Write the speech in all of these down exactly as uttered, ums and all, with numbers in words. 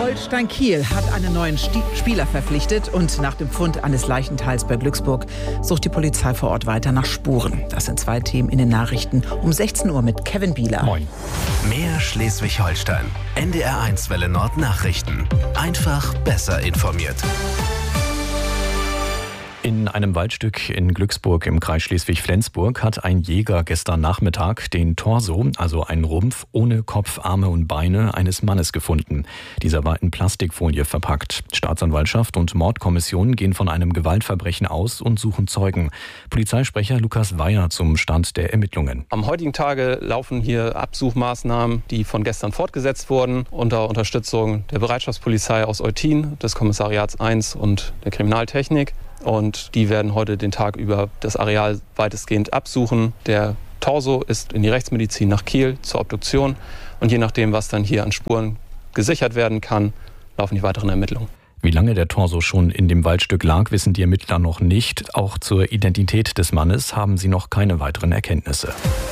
Holstein Kiel hat einen neuen Spieler verpflichtet und nach dem Fund eines Leichenteils bei Glücksburg sucht die Polizei vor Ort weiter nach Spuren. Das sind zwei Themen in den Nachrichten um sechzehn Uhr mit Kevin Bieler. Moin. Mehr Schleswig-Holstein. N D R eins Welle Nord Nachrichten. Einfach besser informiert. In einem Waldstück in Glücksburg im Kreis Schleswig-Flensburg hat ein Jäger gestern Nachmittag den Torso, also einen Rumpf ohne Kopf, Arme und Beine eines Mannes gefunden. Dieser war in Plastikfolie verpackt. Staatsanwaltschaft und Mordkommission gehen von einem Gewaltverbrechen aus und suchen Zeugen. Polizeisprecher Lukas Weyer zum Stand der Ermittlungen. Am heutigen Tage laufen hier Absuchmaßnahmen, die von gestern fortgesetzt wurden, unter Unterstützung der Bereitschaftspolizei aus Eutin, des Kommissariats eins und der Kriminaltechnik. Und die werden heute den Tag über das Areal weitestgehend absuchen. Der Torso ist in die Rechtsmedizin nach Kiel zur Obduktion. Und je nachdem, was dann hier an Spuren gesichert werden kann, laufen die weiteren Ermittlungen. Wie lange der Torso schon in dem Waldstück lag, wissen die Ermittler noch nicht. Auch zur Identität des Mannes haben sie noch keine weiteren Erkenntnisse.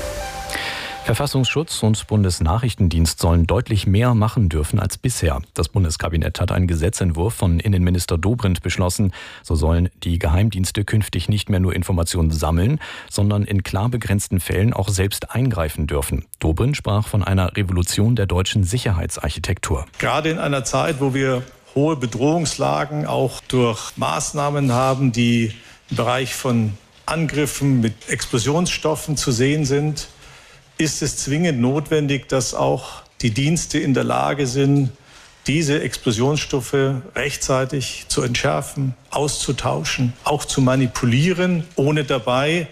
Verfassungsschutz und Bundesnachrichtendienst sollen deutlich mehr machen dürfen als bisher. Das Bundeskabinett hat einen Gesetzentwurf von Innenminister Dobrindt beschlossen. So sollen die Geheimdienste künftig nicht mehr nur Informationen sammeln, sondern in klar begrenzten Fällen auch selbst eingreifen dürfen. Dobrindt sprach von einer Revolution der deutschen Sicherheitsarchitektur. Gerade in einer Zeit, wo wir hohe Bedrohungslagen auch durch Maßnahmen haben, die im Bereich von Angriffen mit Explosionsstoffen zu sehen sind, ist es zwingend notwendig, dass auch die Dienste in der Lage sind, diese Explosionsstoffe rechtzeitig zu entschärfen, auszutauschen, auch zu manipulieren, ohne dabei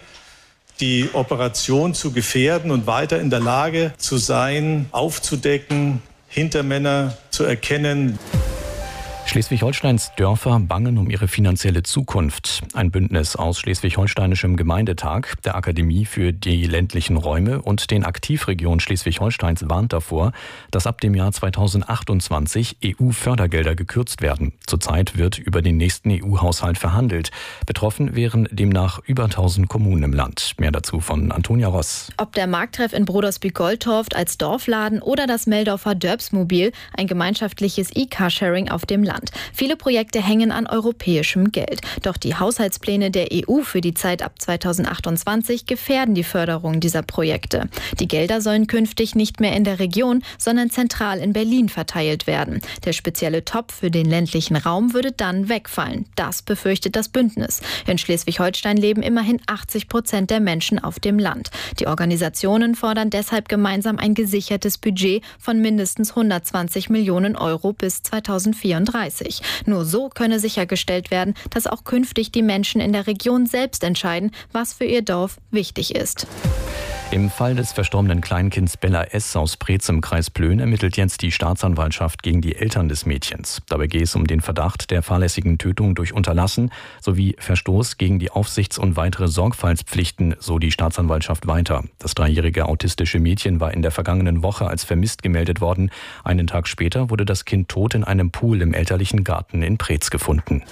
die Operation zu gefährden und weiter in der Lage zu sein, aufzudecken, Hintermänner zu erkennen. Schleswig-Holsteins Dörfer bangen um ihre finanzielle Zukunft. Ein Bündnis aus Schleswig-Holsteinischem Gemeindetag, der Akademie für die ländlichen Räume und den Aktivregionen Schleswig-Holsteins warnt davor, dass ab dem Jahr zweitausendachtundzwanzig E U-Fördergelder gekürzt werden. Zurzeit wird über den nächsten E U-Haushalt verhandelt. Betroffen wären demnach über tausend Kommunen im Land. Mehr dazu von Antonia Ross. Ob der Markttreff in Brodersby-Goldtorft als Dorfladen oder das Meldorfer Dörbsmobil, ein gemeinschaftliches E-Carsharing auf dem Land. Viele Projekte hängen an europäischem Geld. Doch die Haushaltspläne der E U für die Zeit ab zweitausendachtundzwanzig gefährden die Förderung dieser Projekte. Die Gelder sollen künftig nicht mehr in der Region, sondern zentral in Berlin verteilt werden. Der spezielle Topf für den ländlichen Raum würde dann wegfallen. Das befürchtet das Bündnis. In Schleswig-Holstein leben immerhin achtzig Prozent der Menschen auf dem Land. Die Organisationen fordern deshalb gemeinsam ein gesichertes Budget von mindestens hundertzwanzig Millionen Euro bis zweitausendvierunddreißig. Nur so könne sichergestellt werden, dass auch künftig die Menschen in der Region selbst entscheiden, was für ihr Dorf wichtig ist. Im Fall des verstorbenen Kleinkinds Bella S. aus Preetz im Kreis Plön ermittelt jetzt die Staatsanwaltschaft gegen die Eltern des Mädchens. Dabei geht es um den Verdacht der fahrlässigen Tötung durch Unterlassen sowie Verstoß gegen die Aufsichts- und weitere Sorgfaltspflichten, so die Staatsanwaltschaft weiter. Das dreijährige autistische Mädchen war in der vergangenen Woche als vermisst gemeldet worden. Einen Tag später wurde das Kind tot in einem Pool im elterlichen Garten in Preetz gefunden.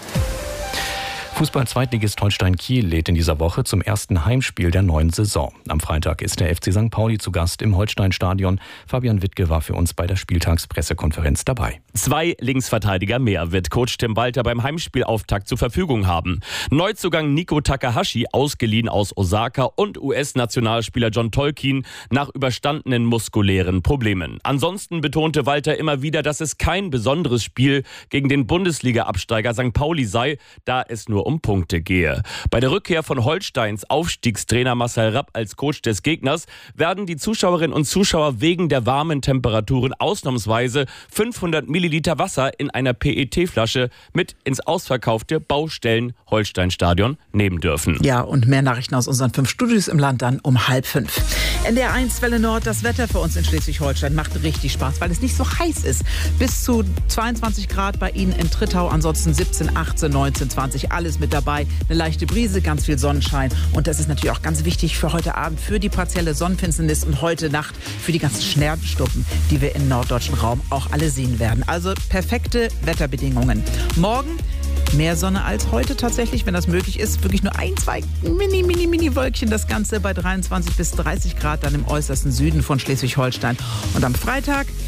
Fußball-Zweitligist Holstein Kiel lädt in dieser Woche zum ersten Heimspiel der neuen Saison. Am Freitag ist der F C Sankt Pauli zu Gast im Holstein-Stadion. Fabian Wittke war für uns bei der Spieltagspressekonferenz dabei. Zwei Linksverteidiger mehr wird Coach Tim Walter beim Heimspielauftakt zur Verfügung haben. Neuzugang Nico Takahashi, ausgeliehen aus Osaka, und U S-Nationalspieler John Tolkien nach überstandenen muskulären Problemen. Ansonsten betonte Walter immer wieder, dass es kein besonderes Spiel gegen den Bundesliga-Absteiger Sankt Pauli sei, da es nur um Punkte gehe. Bei der Rückkehr von Holsteins Aufstiegstrainer Marcel Rapp als Coach des Gegners werden die Zuschauerinnen und Zuschauer wegen der warmen Temperaturen ausnahmsweise fünfhundert Milliliter Wasser in einer P E T-Flasche mit ins ausverkaufte Baustellen-Holstein-Stadion nehmen dürfen. Ja, und mehr Nachrichten aus unseren fünf Studios im Land dann um halb fünf. N D R eins Welle Nord, das Wetter für uns in Schleswig-Holstein macht richtig Spaß, weil es nicht so heiß ist. Bis zu zweiundzwanzig Grad bei Ihnen in Trittau, ansonsten siebzehn, achtzehn, neunzehn, zwanzig, alles mit dabei. Eine leichte Brise, ganz viel Sonnenschein. Und das ist natürlich auch ganz wichtig für heute Abend, für die partielle Sonnenfinsternis und heute Nacht für die ganzen Sternschnuppen, die wir im norddeutschen Raum auch alle sehen werden. Also perfekte Wetterbedingungen. Morgen mehr Sonne als heute tatsächlich, wenn das möglich ist. Wirklich nur ein, zwei mini, mini, mini Wölkchen. Das Ganze bei dreiundzwanzig bis dreißig Grad dann im äußersten Süden von Schleswig-Holstein. Und am Freitag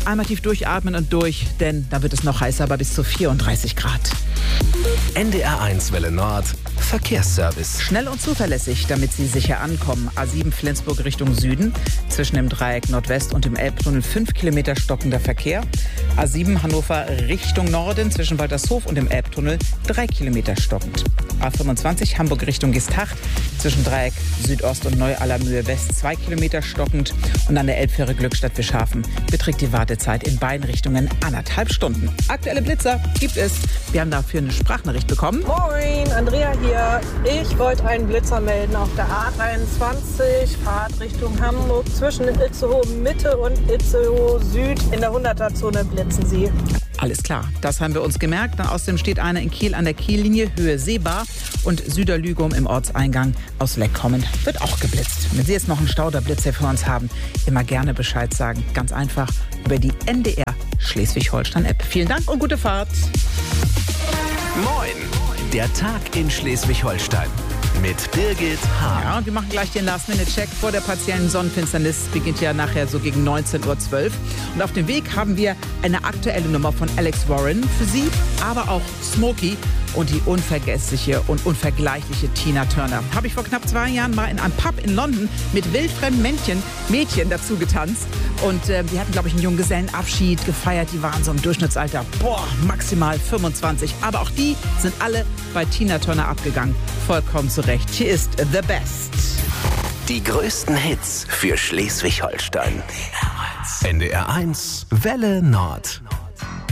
einmal tief durchatmen und durch, denn da wird es noch heißer, aber bis zu vierunddreißig Grad. N D R eins Welle Nord, Verkehrsservice. Schnell und zuverlässig, damit Sie sicher ankommen. A sieben Flensburg Richtung Süden, zwischen dem Dreieck Nordwest und dem Elbtunnel fünf Kilometer stockender Verkehr. A sieben Hannover Richtung Norden, zwischen Waltershof und dem Elbtunnel drei Kilometer stockend. A fünfundzwanzig Hamburg Richtung Geesthacht, zwischen Dreieck Südost und Neu-Allermühe West zwei Kilometer stockend. Und an der Elbfähre Glückstadt-Wischhafen beträgt die Wartezeit in beiden Richtungen anderthalb Stunden. Aktuelle Blitzer gibt es. Wir haben dafür eine Sprachnachricht bekommen. Moin, Andrea hier. Ich wollte einen Blitzer melden auf der A dreiundzwanzig, Fahrt Richtung Hamburg. Zwischen Itzehoe Mitte und Itzehoe Süd in der hunderter-Zone blitzen sie. Alles klar, das haben wir uns gemerkt. Außerdem steht einer in Kiel an der Kiellinie, Höhe Seebar. Und Süderlügum im Ortseingang aus Leck kommend wird auch geblitzt. Wenn Sie jetzt noch einen Stauderblitz hier für uns haben, immer gerne Bescheid sagen. Ganz einfach über die N D R Schleswig-Holstein-App. Vielen Dank und gute Fahrt. Moin, der Tag in Schleswig-Holstein mit Birgit Hahn. Ja, und wir machen gleich den Last-Minute-Check vor der partiellen Sonnenfinsternis. Beginnt ja nachher so gegen neunzehn Uhr zwölf. Und auf dem Weg haben wir eine aktuelle Nummer von Alex Warren für Sie, aber auch Smokey und die unvergessliche und unvergleichliche Tina Turner. Habe ich vor knapp zwei Jahren mal in einem Pub in London mit wildfremden Männchen, Mädchen dazu getanzt. Und äh, die hatten, glaube ich, einen Junggesellenabschied gefeiert. Die waren so im Durchschnittsalter, boah, maximal fünfundzwanzig. Aber auch die sind alle bei Tina Turner abgegangen. Vollkommen zu Recht. Hier ist The Best. Die größten Hits für Schleswig-Holstein. N D R eins Welle Nord.